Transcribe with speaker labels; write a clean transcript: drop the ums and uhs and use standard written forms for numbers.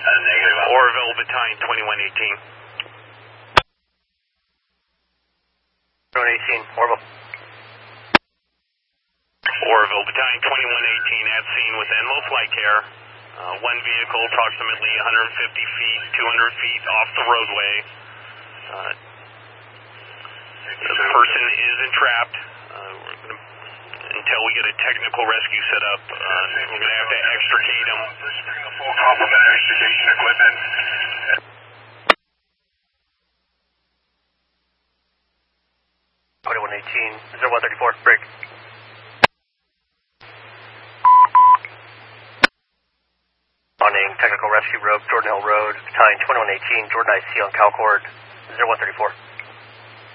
Speaker 1: Negative. Oroville Battalion 2118.
Speaker 2: 2118, Oroville.
Speaker 1: Oroville Battalion 2118 at scene with Enlo Flight Care. One vehicle approximately 150 feet, 200 feet off the roadway. The person is entrapped. Until we get a technical rescue set up, we're going to have to extricate him.
Speaker 3: Full complement of extrication equipment.
Speaker 2: 2118, 0134, break. Awning, technical rescue rope, Jordan Hill Road, Battalion 2118, Jordan IC on Calcord, 0134.